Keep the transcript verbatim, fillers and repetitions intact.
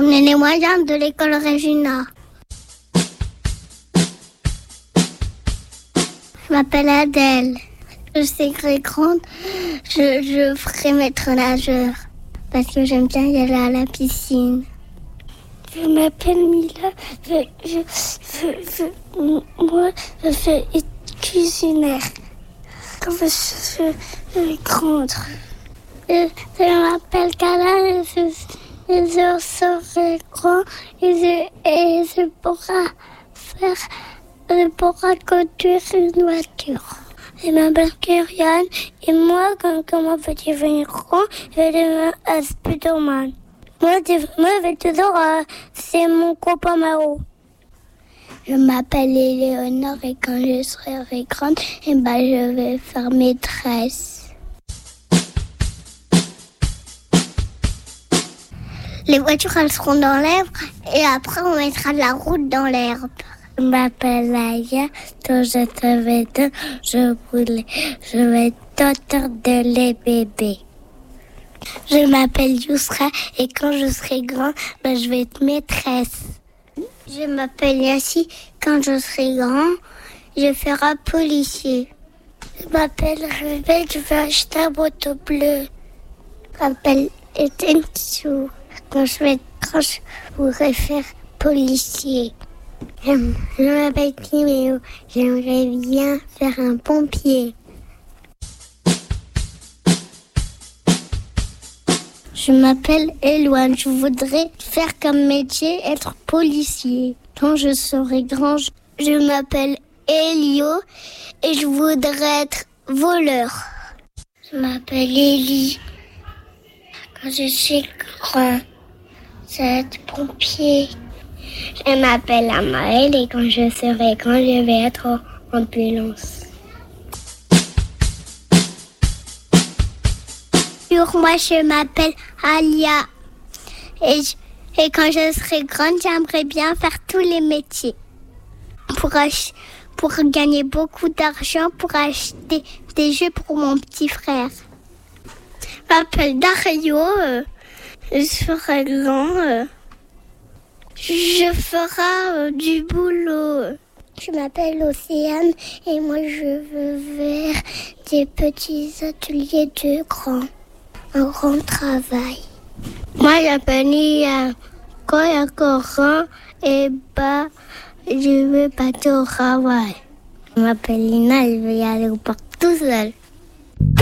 On est les moyens de l'école Regina. Je m'appelle Adèle. Je serai grande, je, je ferai maître nageur. Parce que j'aime bien y aller à la piscine. Je m'appelle Mila. Je, je, je, je, moi, je fais cuisinière. Quand je serai grande. Je, je m'appelle Kala. Je, je, je serai grand et je, et je pourrai faire, je pourrai conduire une voiture. Je m'appelle Kyrian et moi, quand, quand mon petit venir grand, je vais devenir un Spiderman. Moi, je, moi, je vais toujours, euh, c'est mon copain Mao. Je m'appelle Éléonore et quand je serai grande, eh ben, je vais faire maîtresse. Les voitures, elles seront dans l'herbe et après, on mettra de la route dans l'herbe. Je m'appelle Aya, quand je serai deux, je voulais, je vais docteur de les bébés. Je m'appelle Yousra et quand je serai grand, ben, je vais être maîtresse. Je m'appelle Yassi, quand je serai grand, je ferai policier. Je m'appelle Rebelle, je vais acheter un bateau bleu. Je m'appelle Etensu, quand je vais être grand, je pourrai faire policier. Je, je m'appelle Timéo, j'aimerais bien faire un pompier. Je m'appelle Eloane, je voudrais faire comme métier être policier. Quand je serai grand, je m'appelle Elio et je voudrais être voleur. Je m'appelle Elie. Quand je serai grand, je vais être pompier. Je m'appelle Amaël et quand je serai grand, je vais être en ambulance. Moi, je m'appelle Alia et, je, et quand je serai grande, j'aimerais bien faire tous les métiers pour, ach- pour gagner beaucoup d'argent pour acheter des jeux pour mon petit frère. Je m'appelle Dario, euh, je serai grand, euh, je ferai euh, du boulot. Je m'appelle Océane et moi je veux faire des petits ateliers de grands. Un grand travail. Moi, je m'appelle Nia. Quand il y a Coran, et bah, je vais partir au travail. Je m'appelle Lina, je vais y aller au parc tout seul.